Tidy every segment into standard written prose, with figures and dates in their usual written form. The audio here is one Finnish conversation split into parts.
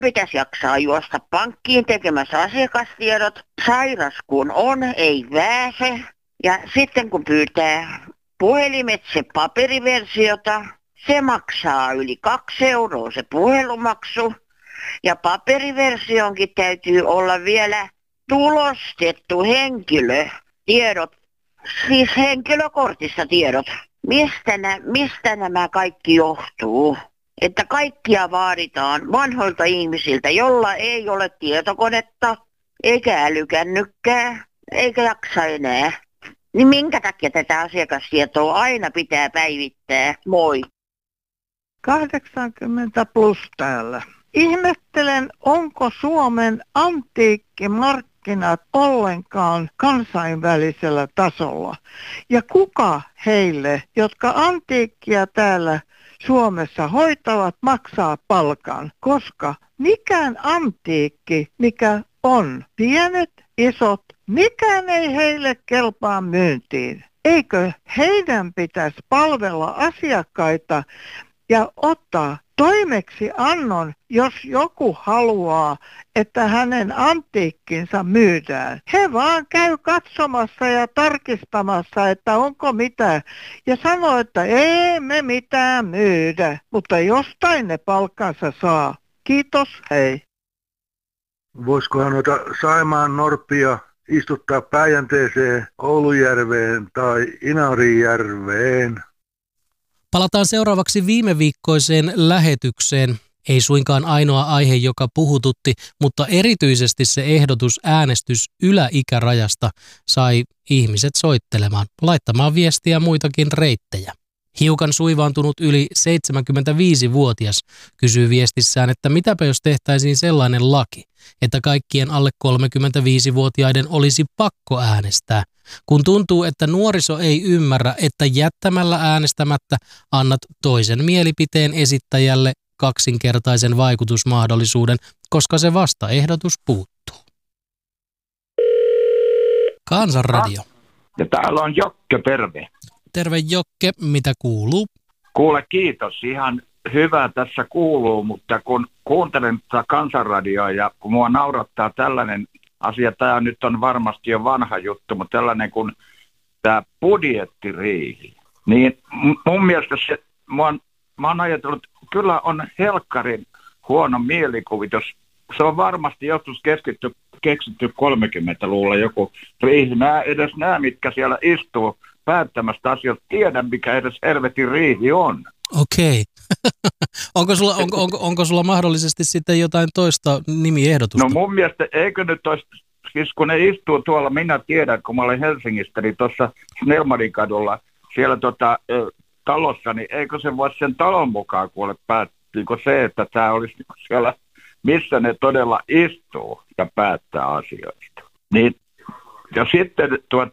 Pitäisi jaksaa juosta pankkiin tekemässä asiakastiedot. Sairas kun on, ei pääse. Ja sitten kun pyytää puhelimitse paperiversiota, se maksaa yli 2 euroa se puhelumaksu. Ja paperiversionkin täytyy olla vielä tulostettu henkilötiedot, siis henkilökortissa tiedot. Mistä nämä kaikki johtuu? Että kaikkia vaaditaan vanhoilta ihmisiltä, jolla ei ole tietokonetta, eikä älykännykkää, eikä jaksa enää. Niin minkä takia tätä asiakastietoa aina pitää päivittää? Moi. 80 plus täällä. Ihmettelen, onko Suomen antiikkimarkkinat ollenkaan kansainvälisellä tasolla. Ja kuka heille, jotka antiikkia täällä Suomessa hoitavat, maksaa palkan, koska mikään antiikki, mikä on pienet, isot, mikään ei heille kelpaa myyntiin. Eikö heidän pitäisi palvella asiakkaita ja ottaa toimeksiannon, jos joku haluaa, että hänen antiikkinsa myydään. He vaan käy katsomassa ja tarkistamassa, että onko mitä. Ja sanoo, että ei me mitään myydä, mutta jostain ne palkkansa saa. Kiitos, hei. Voisikohan noita Saimaan norppia istuttaa Päijänteeseen, Oulujärveen tai Inarijärveen? Palataan seuraavaksi viime viikkoiseen lähetykseen. Ei suinkaan ainoa aihe, joka puhututti, mutta erityisesti se äänestys yläikärajasta sai ihmiset soittelemaan, laittamaan viestiä muitakin reittejä. Hiukan suivaantunut yli 75-vuotias kysyy viestissään, että mitäpä jos tehtäisiin sellainen laki, että kaikkien alle 35-vuotiaiden olisi pakko äänestää, kun tuntuu, että nuoriso ei ymmärrä, että jättämällä äänestämättä annat toisen mielipiteen esittäjälle kaksinkertaisen vaikutusmahdollisuuden, koska se vastaehdotus puuttuu. Kansanradio. Ja täällä on Jokke, terve. Terve Jokke, mitä kuuluu? Kuule, kiitos. Ihan hyvä tässä kuuluu, mutta kun kuuntelen tätä Kansanradioa ja kun mua naurattaa tällainen asia, tämä nyt on varmasti jo vanha juttu, mutta tällainen kuin tämä budjettiriihi, niin mun mielestä se, mä oon ajatellut, kyllä on helkkarin huono mielikuvitus. Se on varmasti joskus keksitty 30-luvulla joku riihi. Mä edes nämä, mitkä siellä istuu päättämästä asioista, tiedän mikä edes helvetin riihi on. Okei. Onko sulla mahdollisesti sitten jotain toista nimiehdotusta? No mun mielestä eikö nyt olisi, siis kun ne istuu tuolla, minä tiedän, kun mä olen Helsingistä, niin tuossa Snellmanin kadulla siellä talossa, niin eikö se voi sen talon mukaan kuule päättyykö se, että tämä olisi siellä, missä ne todella istuu ja päättää asioista. Niin, ja sitten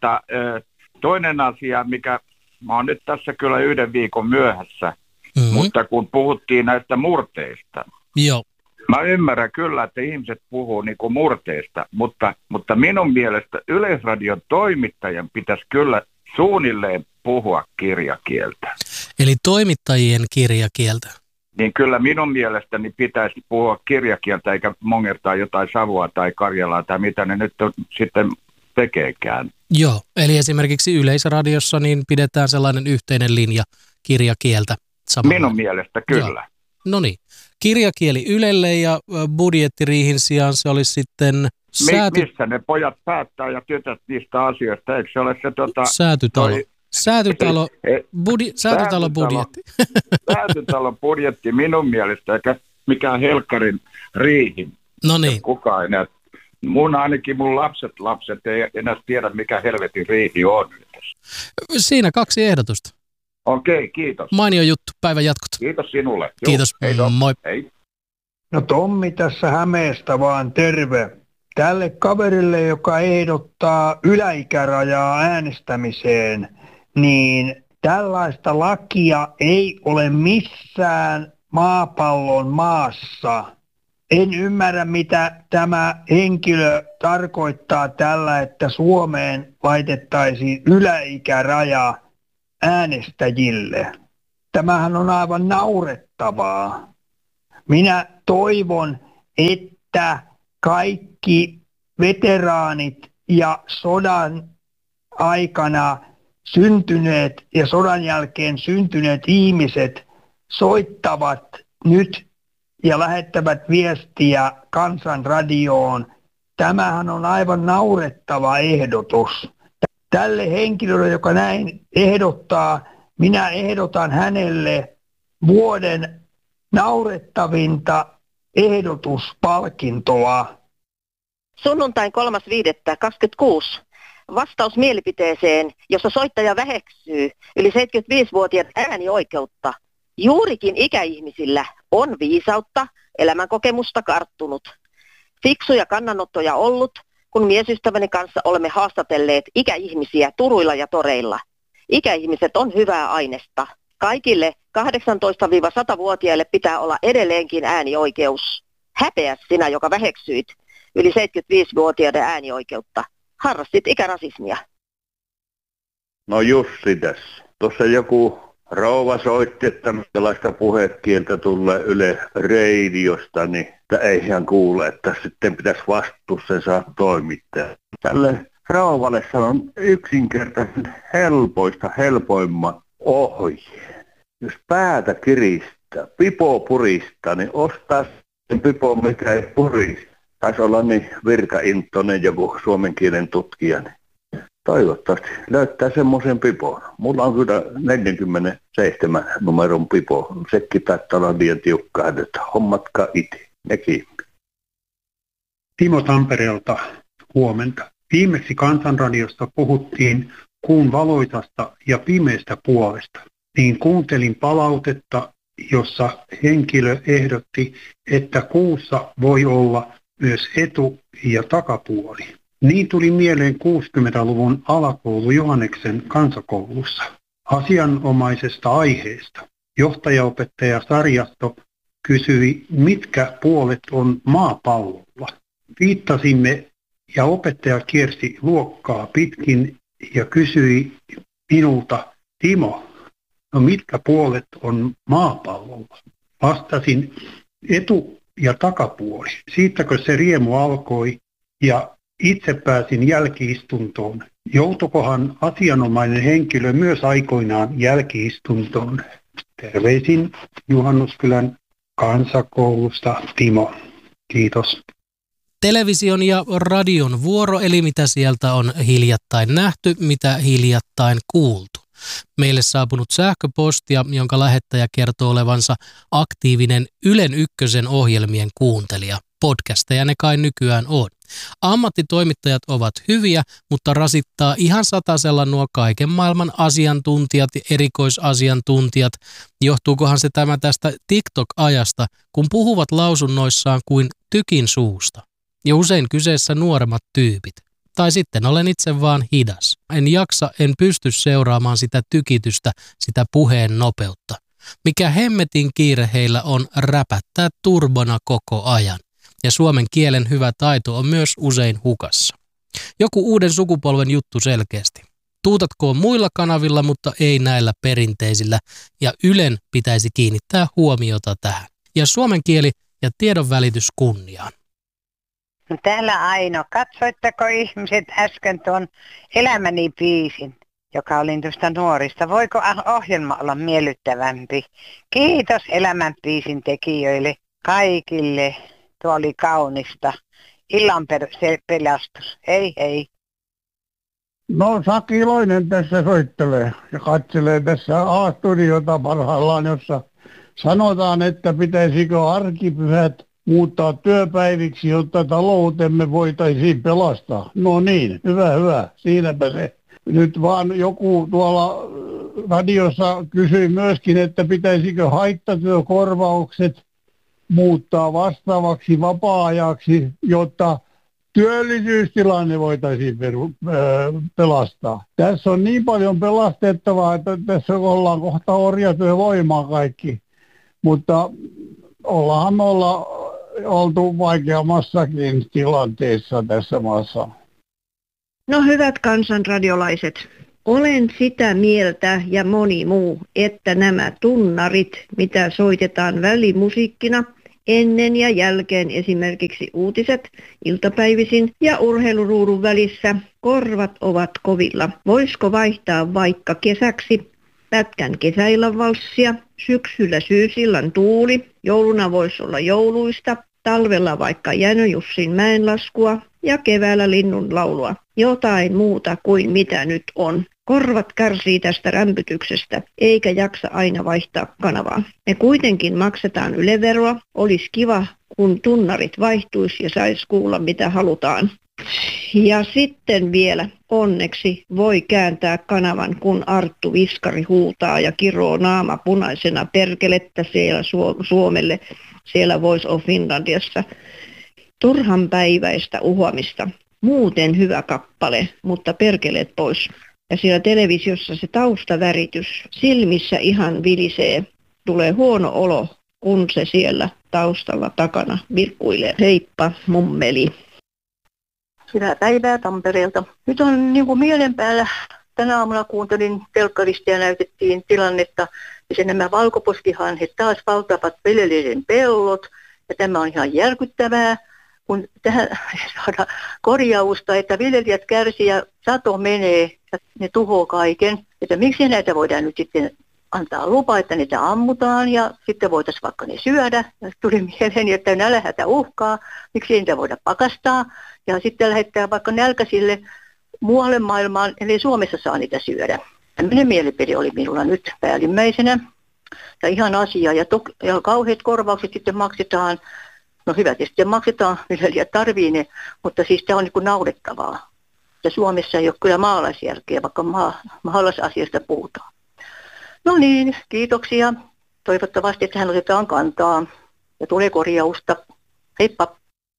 toinen asia, mikä mä oon nyt tässä kyllä 1 viikon myöhässä, mutta kun puhuttiin näistä murteista. Joo. Mä ymmärrän kyllä, että ihmiset puhuu niin kuin murteista, mutta minun mielestä Yleisradion toimittajan pitäisi kyllä suunnilleen puhua kirjakieltä. Eli toimittajien kirjakieltä? Niin kyllä minun mielestäni pitäisi puhua kirjakieltä eikä mongertaa jotain savua tai karjalaa tai mitä ne nyt sitten tekeekään. Joo, eli esimerkiksi Yleisradiossa niin pidetään sellainen yhteinen linja kirjakieltä samalla. Minun mielestä kyllä. No niin, kirjakieli Ylelle ja budjettiriihin sijaan se olisi sitten missä ne pojat päättää ja tytöt niistä asioista, eikö se ole se Säätytalo. Säätytalo budjetti. Säätytalon budjetti minun mielestä, eikä mikään helkkarin riihi. No niin. Kukaan enää. Ainakin mun lapset ei enää tiedä, mikä helvetin riihi on. Siinä 2 ehdotusta. Okei, kiitos. Mainio juttu, päivän jatkot. Kiitos sinulle. Kiitos, hei, moi. Hei. No Tommi tässä Hämeestä vaan, terve. Tälle kaverille, joka ehdottaa yläikärajaa äänestämiseen, niin tällaista lakia ei ole missään maapallon maassa. En ymmärrä, mitä tämä henkilö tarkoittaa tällä, että Suomeen laitettaisiin yläikäraja äänestäjille. Tämähän on aivan naurettavaa. Minä toivon, että kaikki veteraanit ja sodan aikana syntyneet ja sodan jälkeen syntyneet ihmiset soittavat nyt ja lähettävät viestiä Kansanradioon. Tämähän on aivan naurettava ehdotus. Tälle henkilölle, joka näin ehdottaa, minä ehdotan hänelle vuoden naurettavinta ehdotuspalkintoa. Sunnuntain 3.5.26. Vastaus mielipiteeseen, jossa soittaja väheksyy yli 75-vuotiaat äänioikeutta. Juurikin ikäihmisillä on viisautta, elämänkokemusta karttunut. Fiksuja kannanottoja ollut, kun miesystäväni kanssa olemme haastatelleet ikäihmisiä turuilla ja toreilla. Ikäihmiset on hyvää ainesta. Kaikille 18-100-vuotiaille pitää olla edelleenkin äänioikeus. Häpeä sinä, joka väheksyit yli 75-vuotiaiden äänioikeutta. Harrastit ikärasismia. No Jussi tässä. Tuossa joku rouva soitti, että minkälaista puhekieltä tulee Yle radiosta, niin ei hän kuule, että sitten pitäisi vastuussa saa toimittaa. Tälle rouvalle sanon yksinkertaisen helpoimman ohjeen. Jos päätä kiristää, pipo puristaa, niin ostaa sen pipo, mikä ei purista. Taisi olla niin virkaintoinen joku suomen kielen tutkija. Niin toivottavasti löytää semmoisen pipon. Mulla on kyllä 47 numeron pipo. Sekin taitaa olla liian tiukkaa, että hommatkaa itse. Nekin. Timo Tampereelta, huomenta. Viimeksi Kansanradiosta puhuttiin kuun valoisasta ja pimeästä puolesta. Niin kuuntelin palautetta, jossa henkilö ehdotti, että kuussa voi olla myös etu- ja takapuoli. Niin tuli mieleen 60-luvun alakoulu Johanneksen kansakoulussa asianomaisesta aiheesta. Johtajaopettaja Sarjasto kysyi, mitkä puolet on maapallolla. Viittasimme ja opettaja kiersi luokkaa pitkin ja kysyi minulta, Timo, no mitkä puolet on maapallolla? Vastasin etu- ja takapuoli. Siitäkö se riemu alkoi ja itse pääsin jälki-istuntoon. Joutukohan asianomainen henkilö myös aikoinaan jälki-istuntoon? Terveisin Juhannuskylän kansakoulusta Timo. Kiitos. Television ja radion vuoro, eli mitä sieltä on hiljattain nähty, mitä hiljattain kuultu. Meille saapunut sähköpostia, jonka lähettäjä kertoo olevansa aktiivinen Ylen Ykkösen ohjelmien kuuntelija. Podcasteja ne kai nykyään on. Ammattitoimittajat ovat hyviä, mutta rasittaa ihan satasella nuo kaiken maailman asiantuntijat ja erikoisasiantuntijat. Johtuukohan se tämä tästä TikTok-ajasta, kun puhuvat lausunnoissaan kuin tykin suusta? Ja usein kyseessä nuoremmat tyypit. Tai sitten olen itse vaan hidas. En jaksa, en pysty seuraamaan sitä tykitystä, sitä puheen nopeutta. Mikä hemmetin kiire heillä on räpättää turbona koko ajan. Ja suomen kielen hyvä taito on myös usein hukassa. Joku uuden sukupolven juttu selkeästi. Tuutatkoon muilla kanavilla, mutta ei näillä perinteisillä. Ja Ylen pitäisi kiinnittää huomiota tähän. Ja suomen kieli ja tiedonvälitys kunniaan. No täällä Aino. Katsoitteko ihmiset äsken tuon Elämäni biisin, joka oli tuosta nuorista? Voiko ohjelma olla miellyttävämpi? Kiitos Elämän biisin tekijöille, kaikille. Tuo oli kaunista. Illan pelastus. Hei hei. No Saki Iloinen tässä soittelee ja katselee tässä A-studiota parhaillaan, jossa sanotaan, että pitäisikö arkipyhät muuttaa työpäiviksi, jotta taloutemme voitaisiin pelastaa. No niin, hyvä. Siinäpä se. Nyt vaan joku tuolla radiossa kysyi myöskin, että pitäisikö haittatyökorvaukset muuttaa vastaavaksi vapaa-ajaksi, jotta työllisyystilanne voitaisiin pelastaa. Tässä on niin paljon pelastettavaa, että tässä ollaan kohta orjatyövoimaa kaikki, mutta ollaanhan me oltu vaikeammassakin tilanteessa tässä maassa. No hyvät kansanradiolaiset, olen sitä mieltä ja moni muu, että nämä tunnarit, mitä soitetaan välimusiikkina, ennen ja jälkeen esimerkiksi uutiset iltapäivisin ja urheiluruudun välissä. Korvat ovat kovilla. Voisiko vaihtaa vaikka kesäksi pätkän kesäillan valssia, syksyllä syysillan tuuli, jouluna voisi olla jouluista, talvella vaikka Jäno Jussin mäenlaskua ja keväällä linnun laulua. Jotain muuta kuin mitä nyt on. Korvat kärsii tästä rämpytyksestä, eikä jaksa aina vaihtaa kanavaa. Me kuitenkin maksetaan Yle-veroa. Olisi kiva, kun tunnarit vaihtuisi ja saisi kuulla mitä halutaan. Ja sitten vielä onneksi voi kääntää kanavan, kun Arttu Viskari huutaa ja kiroo naama punaisena perkelettä siellä Suomelle, siellä Voice of Finlandiassa. Turhan päiväistä uhoamista. Muuten hyvä kappale, mutta perkeleet pois. Ja siellä televisiossa se taustaväritys silmissä ihan vilisee. Tulee huono olo, kun se siellä taustalla takana virkkuilee. Heippa, mummeli. Hyvää päivää Tampereelta. Nyt on niin kuin mielen päällä. Tänä aamuna kuuntelin telkkarista ja näytettiin tilannetta, missä nämä valkoposkihanhet taas valtavat viljelijöiden pellot. Ja tämä on ihan järkyttävää, kun tähän saadaan korjausta, että viljelijät kärsii ja sato menee ja ne tuhoaa kaiken. Että miksi näitä voidaan nyt sitten antaa lupa, että niitä ammutaan ja sitten voitaisiin vaikka ne syödä. Ja tuli mieleeni, että nälänhätä uhkaa, miksi niitä voida pakastaa. Ja sitten lähettää vaikka nälkäisille muualle maailmaan, eli Suomessa saa niitä syödä. Tämmöinen mielipide oli minulla nyt päällimmäisenä. Ja ihan asia. Ja kauheat korvaukset sitten maksetaan. No hyvä, sitten maksetaan, viljelijät tarvii ne, mutta siis tämä on niin kuin naurettavaa. Ja Suomessa ei ole kyllä maalaisjärkeä, vaikka maalaisasiasta puhutaan. No niin, kiitoksia. Toivottavasti, että hän otetaan kantaa ja tulee korjausta. Heippa.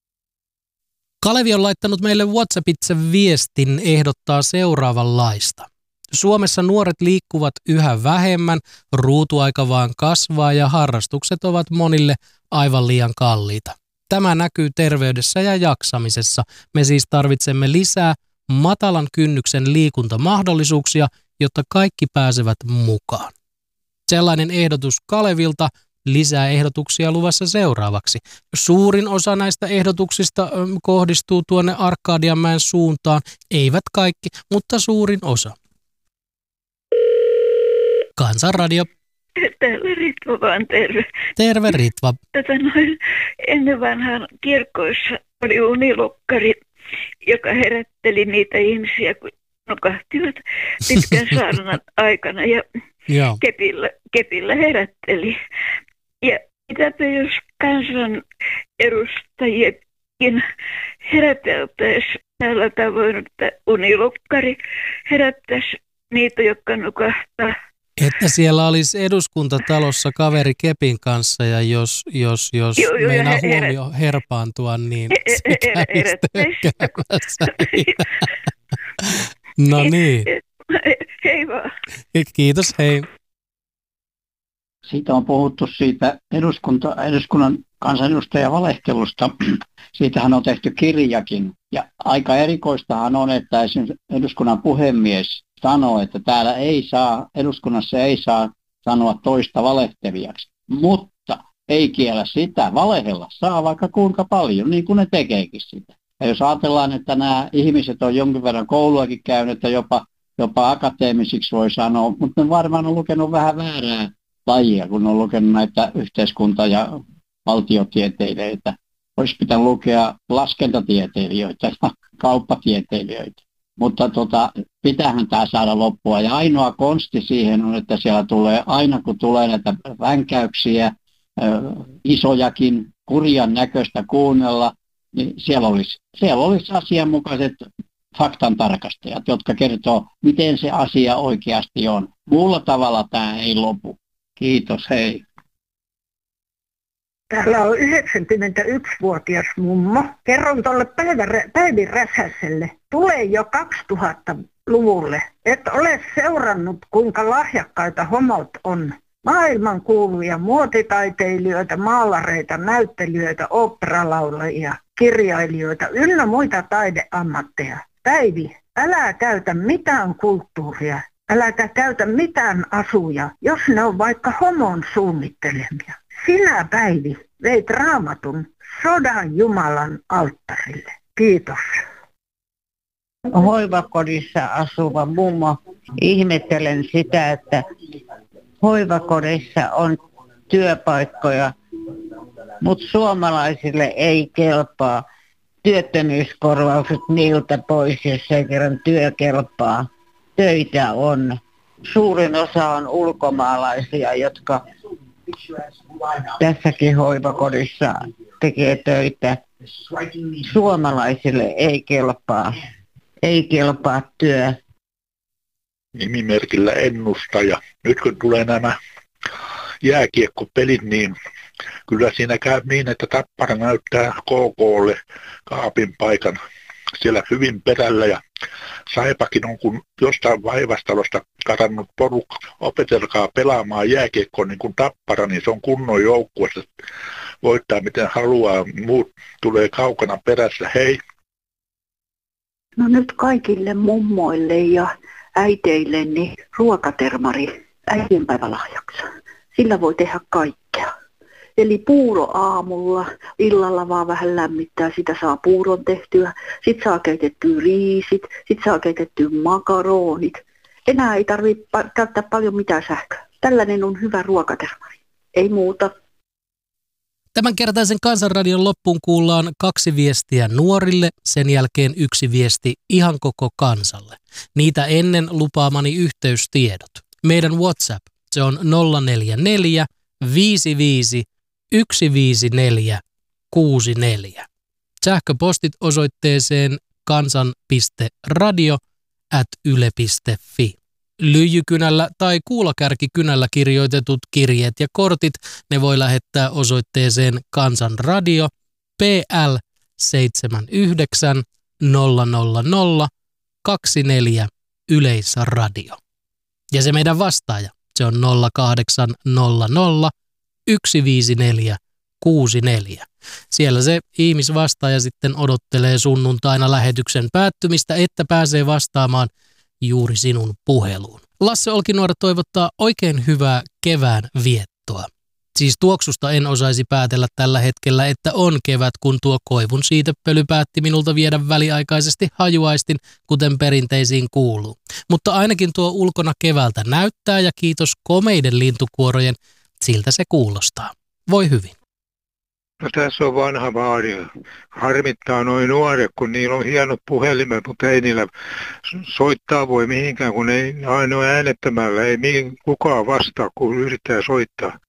Kalevi on laittanut meille WhatsAppitse viestin, ehdottaa seuraavanlaista. Suomessa nuoret liikkuvat yhä vähemmän, ruutuaika vaan kasvaa ja harrastukset ovat monille aivan liian kalliita. Tämä näkyy terveydessä ja jaksamisessa. Me siis tarvitsemme lisää matalan kynnyksen liikuntamahdollisuuksia, jotta kaikki pääsevät mukaan. Sellainen ehdotus Kalevilta, lisää ehdotuksia luvassa seuraavaksi. Suurin osa näistä ehdotuksista kohdistuu tuonne Arkadianmäen suuntaan. Eivät kaikki, mutta suurin osa. Kansanradio. Täällä Ritva vaan terve. Terve Ritva. Ennen vanhaan kirkkoissa oli unilokkari, joka herätteli niitä ihmisiä, kun nukahtivat pitkän saarnan aikana ja kepillä herätteli. Ja mitäpä jos kansan edustajienkin heräteltäisiin tällä tavoin, että unilokkari herättäisi niitä, jotka nukahtaa. Että siellä olisi eduskuntatalossa kaveri kepin kanssa ja jos meinaa huomio herpaantua, niin se kävisi tökkäämässä. No niin. Hei vaan. Kiitos, hei. Siitä on puhuttu siitä eduskunnan kansanedustajan valehtelusta. Siitähän on tehty kirjakin. Ja aika erikoistahan on, että esimerkiksi eduskunnan puhemies sanoo, että täällä eduskunnassa ei saa sanoa toista valehtelijaksi. Mutta ei kiellä sitä. Valehella saa vaikka kuinka paljon, niin kuin ne tekeekin sitä. Ja jos ajatellaan, että nämä ihmiset on jonkin verran kouluakin käynyt ja jopa akateemisiksi voi sanoa, mutta ne varmaan on lukenut vähän väärää lajia, kun on lukenut näitä yhteiskunta- ja valtiotieteilijöitä. Olisi pitänyt lukea laskentatieteilijöitä ja kauppatieteilijöitä. Mutta pitäähän tämä saada loppua. Ja ainoa konsti siihen on, että siellä tulee, aina kun tulee näitä vänkäyksiä, isojakin, kurjan näköistä kuunnella, niin siellä olisi asianmukaiset faktantarkastajat, jotka kertoo, miten se asia oikeasti on. Muulla tavalla tämä ei lopu. Kiitos, hei. Täällä on 91-vuotias mummo. Kerron tuolle Päivi Räsäselle. Tulee jo 2000-luvulle. Et ole seurannut, kuinka lahjakkaita homot on. Maailmankuuluja muotitaiteilijoita, maalareita, näyttelijöitä, oopperalaulajia, kirjailijoita ynnä muita taideammatteja. Päivi, älä käytä mitään kulttuuria, äläkä käytä mitään asuja, jos ne on vaikka homon suunnittelemia. Sinä, Päivi, veit Raamatun sodan Jumalan alttarille. Kiitos. Hoivakodissa asuva mummo. Ihmettelen sitä, että hoivakodissa on työpaikkoja, mutta suomalaisille ei kelpaa työttömyyskorvaukset niiltä pois, jos ei kerran työ kelpaa. Töitä on. Suurin osa on ulkomaalaisia, jotka tässäkin hoivakodissa tekee töitä. Suomalaisille ei kelpaa työ. Nimimerkillä ennustaja. Nyt kun tulee nämä jääkiekkopelit, niin kyllä siinä käy niin, että Tappara näyttää KK:lle kaapin paikan siellä hyvin perällä ja Saipakin on kun jostain Vaivastalosta karannut porukka, opetelkaa pelaamaan jääkiekkoa niin kuin Tappara, niin se on kunnon joukkue, voittaa miten haluaa, muut tulee kaukana perässä, hei. No nyt kaikille mummoille ja äiteille niin ruokatermari äitienpäivälahjaksi. Sillä voi tehdä kaikkea. Eli puuro aamulla, illalla vaan vähän lämmittää, sitä saa puuron tehtyä, sit saa keitettyä riisit, sit saa keitettyä makaronit. Enää ei tarvitse käyttää paljon mitään sähköä. Tällainen on hyvä ruokatermari. Ei muuta. Tämänkertaisen Kansanradion loppuun kuullaan 2 viestiä nuorille, sen jälkeen 1 viesti ihan koko kansalle. Niitä ennen lupaamani yhteystiedot. Meidän WhatsApp, se on 044 55 154 64. Sähköpostit osoitteeseen kansan.radio@yle.fi. Lyijykynällä tai kuulakärkikynällä kirjoitetut kirjeet ja kortit, ne voi lähettää osoitteeseen Kansanradio PL 79 000 24 Yleisradio. Ja se meidän vastaaja, se on 0800 154 64. Siellä se ihmisvastaaja sitten odottelee sunnuntaina lähetyksen päättymistä, että pääsee vastaamaan juuri sinun puheluun. Lasse Olkinuora toivottaa oikein hyvää kevään viettoa. Siis tuoksusta en osaisi päätellä tällä hetkellä, että on kevät, kun tuo koivun siitepöly päätti minulta viedä väliaikaisesti hajuaistin, kuten perinteisiin kuuluu. Mutta ainakin tuo ulkona keväältä näyttää ja kiitos komeiden lintukuorojen, siltä se kuulostaa. Voi hyvin. No tässä on vanha vaari. Harmittaa noin nuoret, kun niillä on hienot puhelimet, mutta ei niillä soittaa voi mihinkään, kun ei ainoa äänettämällä. Ei kukaan vastaa, kun yrittää soittaa.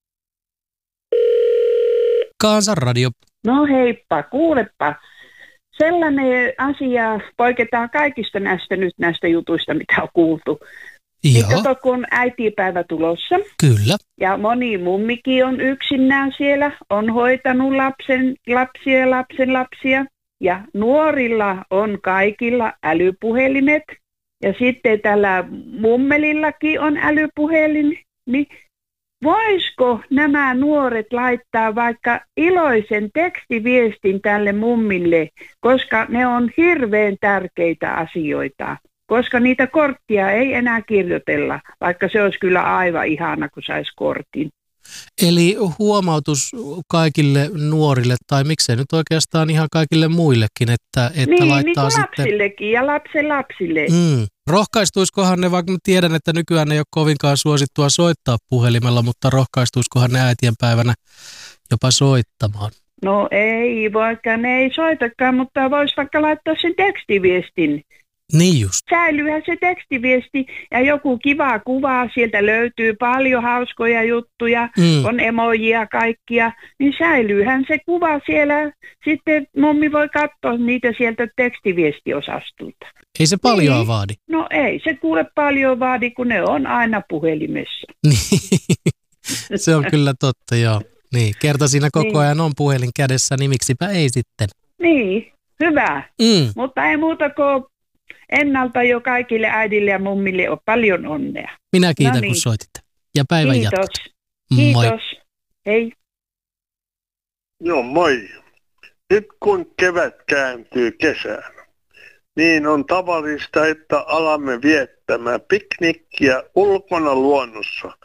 Kansanradio. No heippa, kuulepa. Sellainen asia, poiketaan kaikista näistä jutuista, mitä on kuultu. Niin kato, kun äitipäivä tulossa. Kyllä. Ja moni mummikin on yksinään siellä, on hoitanut lapsia ja lapsenlapsia. Ja nuorilla on kaikilla älypuhelimet. Ja sitten tällä mummelillakin on älypuhelin. Niin voisiko nämä nuoret laittaa vaikka iloisen tekstiviestin tälle mummille, koska ne on hirveän tärkeitä asioita. Koska niitä korttia ei enää kirjoitella, vaikka se olisi kyllä aivan ihana, kun saisi kortin. Eli huomautus kaikille nuorille, tai miksei nyt oikeastaan ihan kaikille muillekin, että niin, laittaa niin sitten lapsillekin ja lapsille. Rohkaistuiskohan ne, vaikka tiedän, että nykyään ei ole kovinkaan suosittua soittaa puhelimella, mutta rohkaistuiskohan ne äitien päivänä jopa soittamaan? No ei, vaikka ne ei soitakaan, mutta voisi vaikka laittaa sen tekstiviestin. Niin just. Säilyyhän se tekstiviesti ja joku kiva kuva, sieltä löytyy paljon hauskoja juttuja, on emojia kaikkia, niin säilyyhän se kuva siellä. Sitten mummi voi katsoa niitä sieltä tekstiviestiosastolta. Ei se paljon vaadi. No ei se kuule paljon vaadi, kun ne on aina puhelimessa. Se on kyllä totta, joo. Niin, kerta siinä koko ajan on puhelin kädessä, niin miksipä ei sitten. Niin, hyvä. Mutta ei muuta kuin ennalta jo kaikille äidille ja mummille on paljon onnea. Minä kiitän, kun soititte. Ja päivän jatkoa. Kiitos. Hei. Joo, moi. Nyt kun kevät kääntyy kesään, niin on tavallista, että alamme viettämään piknikkiä ulkona luonnossa.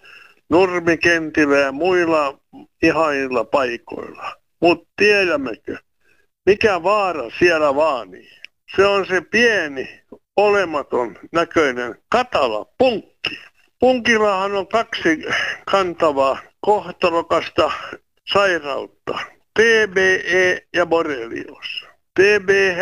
nurmikentillä ja muilla ihanilla paikoilla. Mutta tiedämmekö, mikä vaara siellä vaanii? Se on se pieni, olematon näköinen katala punkki. Punkillahan on 2 kantavaa kohtalokasta sairautta, TBE ja borrelios. TB